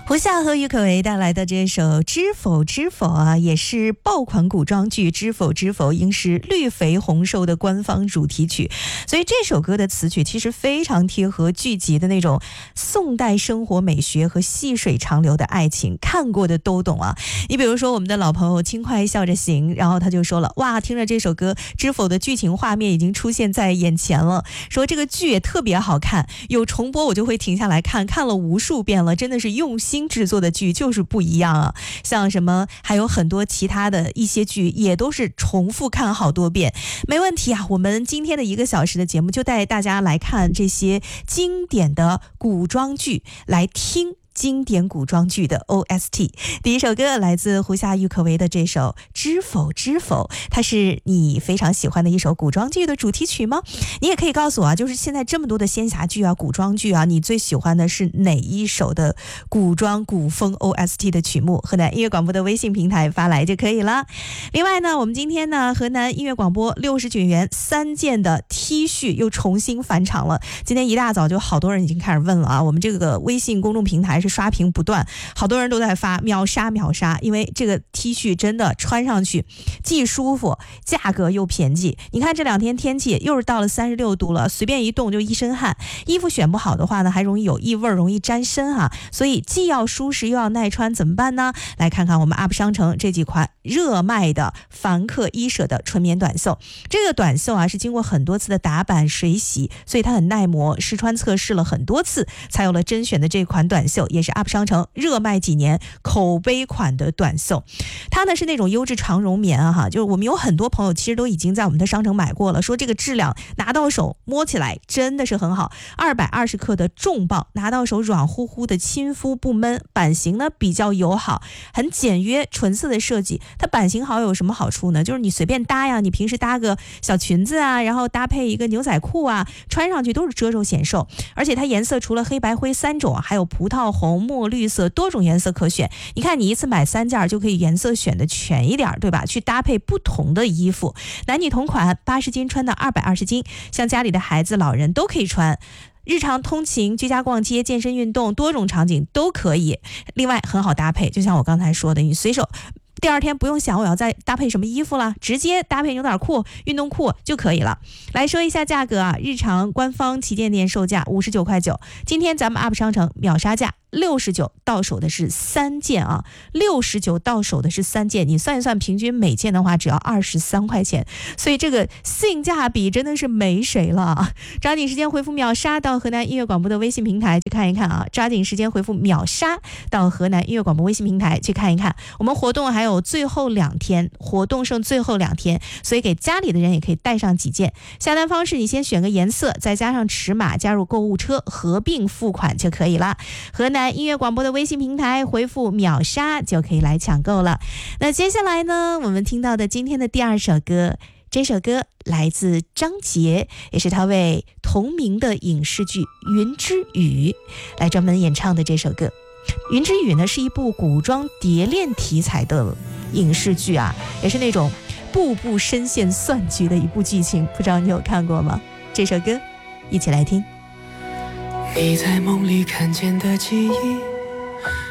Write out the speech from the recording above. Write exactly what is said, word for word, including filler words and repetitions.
胡夏和郁可唯带来的这首《知否知否》啊，也是爆款古装剧《知否知否》应是绿肥红瘦的官方主题曲。所以这首歌的词曲其实非常贴合剧集的那种宋代生活美学和细水长流的爱情，看过的都懂啊。你比如说我们的老朋友轻快笑着行，然后他就说了，哇，听着这首歌《知否》的剧情画面已经出现在眼前了，说这个剧也特别好看，有重播我就会停下来看，看了无数遍了，真的是用心制作的剧就是不一样啊。像什么还有很多其他的一些剧也都是重复看好多遍。没问题啊，我们今天的一个小时的节目就带大家来看这些经典的古装剧，来听经典古装剧的 O S T。 第一首歌来自胡夏郁可唯的这首《知否知否》，它是你非常喜欢的一首古装剧的主题曲吗？你也可以告诉我啊，就是现在这么多的仙侠剧啊、古装剧啊，你最喜欢的是哪一首的古装古风 O S T 的曲目？河南音乐广播的微信平台发来就可以了。另外呢，我们今天呢，河南音乐广播六十九元三件的 T 恤又重新返场了。今天一大早就好多人已经开始问了啊，我们这个微信公众平台是刷屏不断，好多人都在发秒杀秒杀，因为这个 T 恤真的穿上去既舒服，价格又便宜。你看这两天天气又是到了三十六度了，随便一动就一身汗，衣服选不好的话呢，还容易有异味，容易沾身啊。所以既要舒适又要耐穿，怎么办呢？来看看我们 U P 商城这几款热卖的凡客衣舍的纯棉短袖。这个短袖啊是经过很多次的打版水洗，所以它很耐磨，试穿测试了很多次才有了甄选的这款短袖，也是 U P 商城热卖几年口碑款的短袖。它呢是那种优质长绒棉啊哈，就是我们有很多朋友其实都已经在我们的商城买过了，说这个质量拿到手摸起来真的是很好，二百二十克的重磅，拿到手软乎乎的，亲肤不闷，版型呢比较友好，很简约纯色的设计。它版型好有什么好处呢？就是你随便搭呀，你平时搭个小裙子啊，然后搭配一个牛仔裤啊，穿上去都是遮瘦显瘦。而且它颜色除了黑白灰三种，还有葡萄红、墨绿色，多种颜色可选。你看你一次买三件就可以颜色选的全一点，对吧？去搭配不同的衣服，男女同款，八十斤穿到二百二十斤，像家里的孩子老人都可以穿，日常通勤、居家逛街、健身运动，多种场景都可以。另外很好搭配，就像我刚才说的，你随手第二天不用想我要再搭配什么衣服了，直接搭配牛仔裤、运动裤就可以了。来说一下价格啊，日常官方旗舰店售价五十九块九，今天咱们 U P 商城秒杀价六十九，到手的是三件啊，六十九到手的是三件，你算一算，平均每件的话只要二十三块钱，所以这个性价比真的是没谁了。抓紧时间回复秒杀到河南音乐广播的微信平台去看一看啊，抓紧时间回复秒杀到河南音乐广播微信平台去看一看，我们活动还有最后两天，活动剩最后两天，所以给家里的人也可以带上几件。下单方式你先选个颜色，再加上尺码，加入购物车，合并付款就可以了。河南音乐广播的微信平台回复秒杀就可以来抢购了。那接下来呢，我们听到的今天的第二首歌，这首歌来自张杰，也是他为同名的影视剧《云之羽》来专门演唱的这首歌。《云之羽》呢是一部古装蝶恋题材的影视剧啊，也是那种步步深陷算计的一部剧情，不知道你有看过吗？这首歌一起来听。 你在梦里看见的记忆，